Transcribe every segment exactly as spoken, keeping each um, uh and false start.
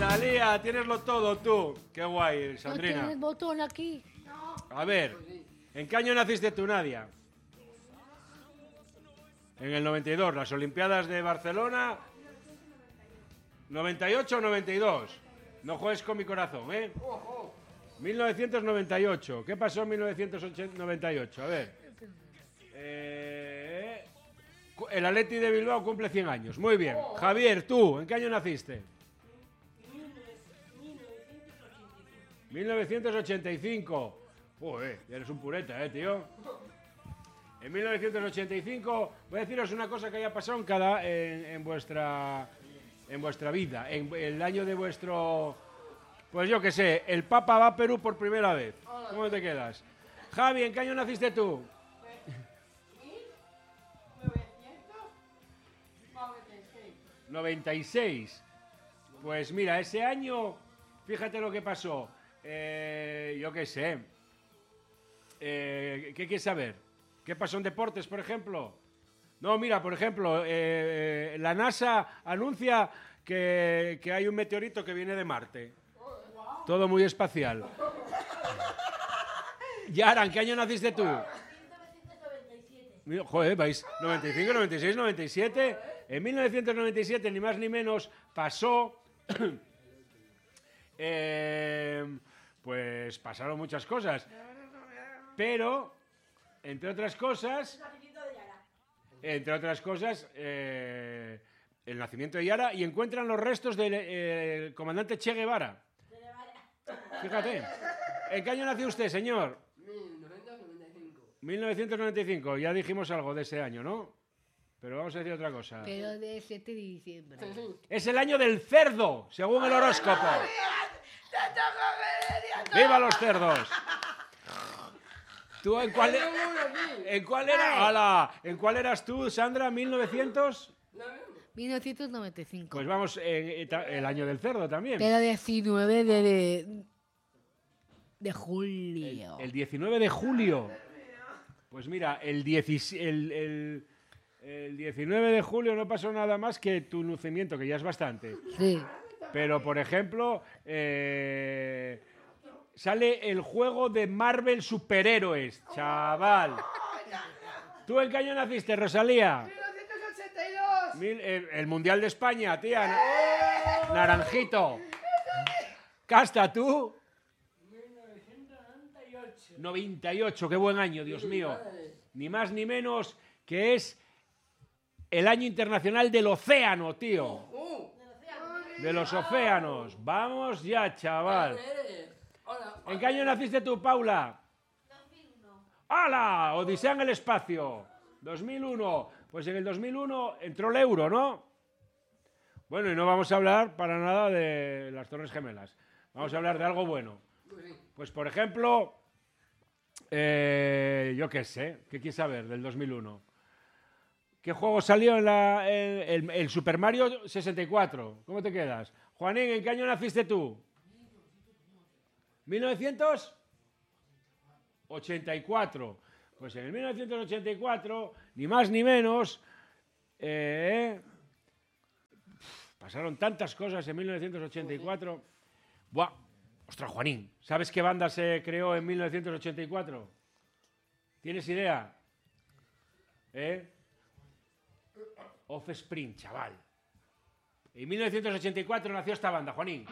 Rosalía, tieneslo todo tú. Qué guay, Sandrina. No tienes botón aquí. A ver, ¿en qué año naciste tú, Nadia? En el noventa y dos, las Olimpiadas de Barcelona. ¿noventa y ocho o noventa y dos? No juegues con mi corazón, ¿eh? mil novecientos noventa y ocho. ¿Qué pasó en mil novecientos noventa y ocho? A ver. Eh, el Atleti de Bilbao cumple cien años. Muy bien. Javier, tú, ¿en qué año naciste? mil novecientos ochenta y cinco. Joder, ya eres un pureta, ¿eh, tío? En mil novecientos ochenta y cinco, voy a deciros una cosa que haya pasado en, cada, en, en, vuestra, en vuestra vida, en el año de vuestro... Pues yo qué sé, el Papa va a Perú por primera vez. ¿Cómo te quedas? Javi, ¿en qué año naciste tú? noventa y seis. Pues mira, ese año, fíjate lo que pasó. Eh, yo qué sé. Eh, ¿Qué quieres saber? ¿Qué pasó en deportes, por ejemplo? No, mira, por ejemplo, eh, la NASA anuncia que, que hay un meteorito que viene de Marte. Todo muy espacial. Yara, ¿en qué año naciste tú? mil novecientos noventa y siete. Joder, vais, noventa y cinco, noventa y seis, noventa y siete. En mil novecientos noventa y siete, ni más ni menos, pasó... eh, pues pasaron muchas cosas. Pero, entre otras cosas... Entre otras cosas, eh, el nacimiento de Yara, y encuentran los restos del eh, comandante Che Guevara. Fíjate. ¿En qué año nació usted, señor? mil novecientos noventa y cinco. mil novecientos noventa y cinco. Ya dijimos algo de ese año, ¿no? Pero vamos a decir otra cosa. Pero de siete de diciembre. Es el año del cerdo, según el horóscopo. ¡Viva los cerdos! ¿Tú en cuál, en cuál era? ¡Hala! ¿En cuál eras tú, Sandra? ¿mil novecientos? mil novecientos noventa y cinco. Pues vamos, eh, el año del cerdo también. Pero diecinueve de, de, de julio. El, el diecinueve de julio. Pues mira, el, dieci, el, el, el diecinueve de julio no pasó nada más que tu nacimiento, que ya es bastante. Sí. Pero, por ejemplo, eh, sale el juego de Marvel Superhéroes, chaval. ¿Tú en qué año naciste, Rosalía? mil novecientos ochenta y dos. Mil, el, el Mundial de España, tía. Na- Naranjito. Casta, ¿tú? mil novecientos noventa y ocho. noventa y ocho, qué buen año, Dios mío. Ni más ni menos que es el año internacional del océano, tío. De los océanos. Vamos ya, chaval. Hola. ¿En qué año naciste tú, Paula? dos mil uno. ¡Hala! Odisea en el espacio. dos mil uno. Pues en el dos mil uno entró el euro, ¿no? Bueno, y no vamos a hablar para nada de las Torres Gemelas. Vamos a hablar de algo bueno. Pues, por ejemplo, eh, yo qué sé, ¿qué quieres saber del dos mil uno? ¿Qué juego salió en la, en- el, el Super Mario sesenta y cuatro? ¿Cómo te quedas? Juanín, ¿en qué año naciste tú? ¿mil novecientos ochenta y cuatro. Pues en el mil novecientos ochenta y cuatro, ni más ni menos, eh, pasaron tantas cosas en mil novecientos ochenta y cuatro. Buah, ostras, Juanín, ¿sabes qué banda se creó en mil novecientos ochenta y cuatro? ¿Tienes idea? ¿Eh? Offspring, chaval. En mil novecientos ochenta y cuatro nació esta banda, Juanín.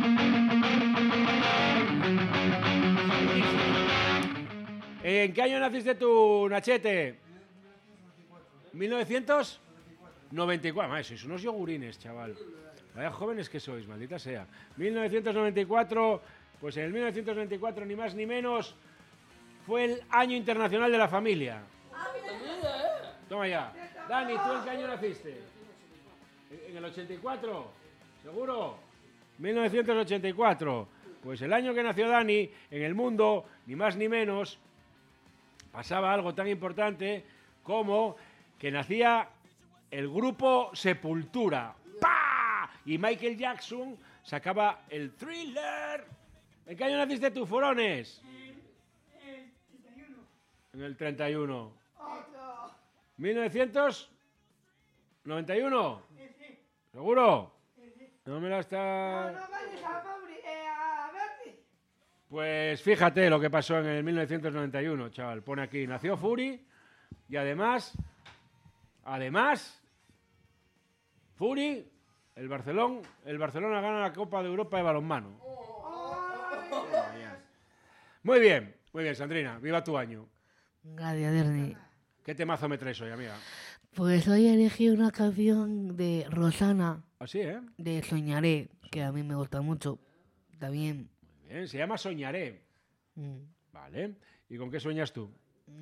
¿En qué año naciste tú, Nachete? mil novecientos noventa y cuatro. Madre, sois unos yogurines, chaval. Vaya jóvenes que sois, maldita sea. mil novecientos noventa y cuatro, pues en el mil novecientos noventa y cuatro, ni más ni menos, fue el Año Internacional de la Familia. Toma ya. Dani, ¿tú en qué año naciste? ¿En el ochenta y cuatro? ¿Seguro? mil novecientos ochenta y cuatro. Pues el año que nació Dani, en el mundo, ni más ni menos, pasaba algo tan importante como que nacía el grupo Sepultura. ¡Pah! Y Michael Jackson sacaba el Thriller. ¿En qué año naciste tú, Forones? En el treinta y uno. ¿mil novecientos noventa y uno? ¿Seguro? No me la está... No vayas a Mauri, eh, a Berti. Pues fíjate lo que pasó en el mil novecientos noventa y uno, chaval. Pone aquí, nació Fury y además, además, Fury, el Barcelona, el Barcelona gana la Copa de Europa de balonmano. Muy bien, muy bien, Sandrina, viva tu año. Gracias, Ernie. ¿Qué temazo me traes hoy, amiga? Pues hoy elegí una canción de Rosana, Así, ¿eh? de Soñaré, que a mí me gusta mucho. También. Bien, se llama Soñaré. mm, Vale. ¿Y con qué sueñas tú?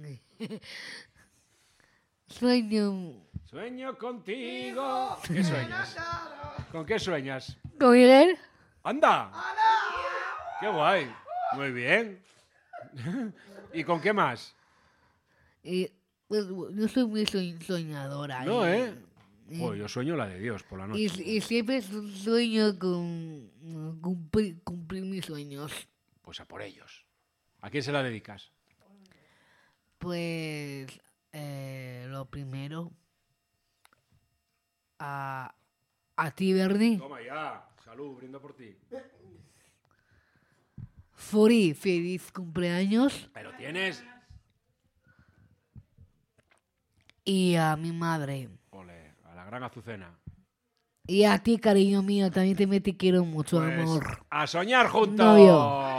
Sueño Sueño contigo. ¿Qué sueñas? ¿Con qué sueñas? con Miguel. ¡Anda! ¡Qué guay! Muy bien. ¿Y con qué más? Y pues, yo soy muy soñ- soñadora. No, y- ¿eh? y- Pues yo sueño la de Dios por la noche. Y, y siempre su- sueño con mm, cumplir, cumplir mis sueños. Pues a por ellos. ¿A quién se la dedicas? Pues eh, lo primero a, a ti, Bernie. Toma ya. Salud, brindo por ti. Furi, feliz cumpleaños. Pero tienes... Y a mi madre. Ole, a la gran Azucena. Y a ti, cariño mío, también te, me te quiero mucho, Pues, amor. a soñar juntos. Novio.